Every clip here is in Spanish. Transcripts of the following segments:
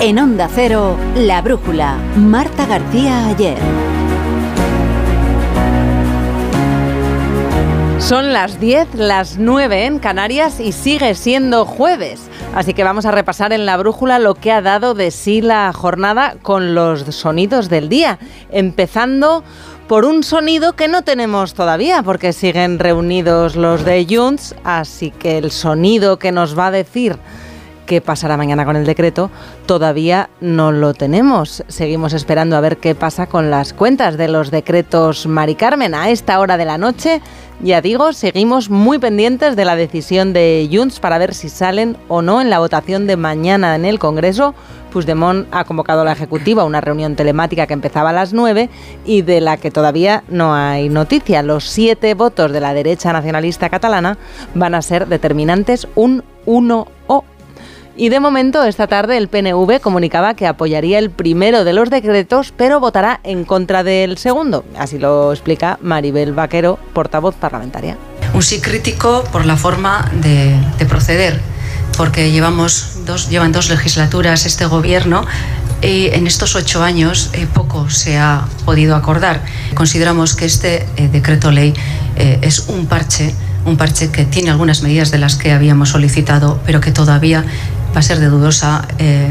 En Onda Cero, La Brújula, Marta García Aller. Son las 10, las 9 en Canarias y sigue siendo jueves. Así que vamos a repasar en La Brújula lo que ha dado de sí la jornada con los sonidos del día. Empezando por un sonido que no tenemos todavía, porque siguen reunidos los de Junts, así que el sonido que nos va a decir qué pasará mañana con el decreto todavía no lo tenemos. Seguimos esperando a ver qué pasa con las cuentas de los decretos Mari Carmen. A esta hora de la noche, ya digo, seguimos muy pendientes de la decisión de Junts para ver si salen o no en la votación de mañana en el Congreso. Puigdemont ha convocado a la Ejecutiva a una reunión telemática que empezaba a las 9 y de la que todavía no hay noticia. Los 7 votos de la derecha nacionalista catalana van a ser determinantes, un 1-0. Y de momento, esta tarde, el PNV comunicaba que apoyaría el primero de los decretos, pero votará en contra del segundo. Así lo explica Maribel Vaquero, portavoz parlamentaria. Un sí crítico por la forma de proceder, porque llevan 2 legislaturas este gobierno y en estos 8 años poco se ha podido acordar. Consideramos que este decreto ley es un parche que tiene algunas medidas de las que habíamos solicitado, pero que todavía va a ser de dudosa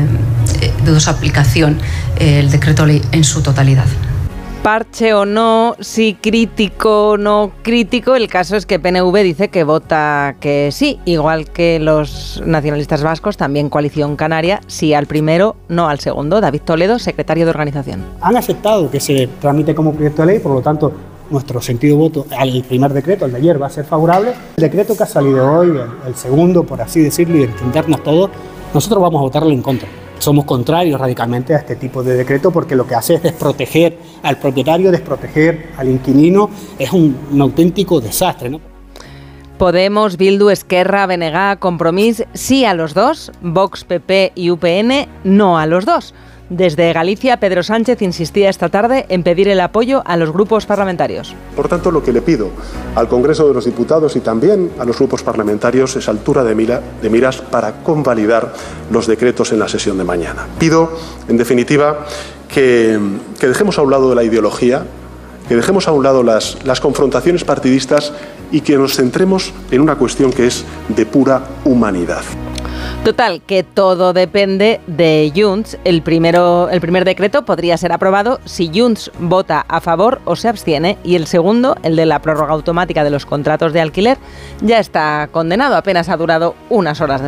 aplicación el decreto ley en su totalidad. Parche o no, sí crítico o no crítico, el caso es que PNV dice que vota que sí, igual que los nacionalistas vascos, también Coalición Canaria, sí al primero, no al segundo. David Toledo, secretario de organización. Han aceptado que se tramite como proyecto de ley, por lo tanto, nuestro sentido de voto al primer decreto, el de ayer, va a ser favorable. El decreto que ha salido hoy, el segundo, por así decirlo, y entendernos todos, nosotros vamos a votarle en contra. Somos contrarios radicalmente a este tipo de decreto porque lo que hace es desproteger al propietario, desproteger al inquilino. Es un auténtico desastre, ¿no? Podemos, Bildu, Esquerra, BNG, Compromís, sí a los dos. Vox, PP y UPN, no a los dos. Desde Galicia, Pedro Sánchez insistía esta tarde en pedir el apoyo a los grupos parlamentarios. Por tanto, lo que le pido al Congreso de los Diputados y también a los grupos parlamentarios es altura de miras para convalidar los decretos en la sesión de mañana. Pido, en definitiva, que dejemos a un lado la ideología, que dejemos a un lado las confrontaciones partidistas y que nos centremos en una cuestión que es de pura humanidad. Total, que todo depende de Junts. El primer decreto podría ser aprobado si Junts vota a favor o se abstiene, y el segundo, el de la prórroga automática de los contratos de alquiler, ya está condenado. Apenas ha durado unas horas de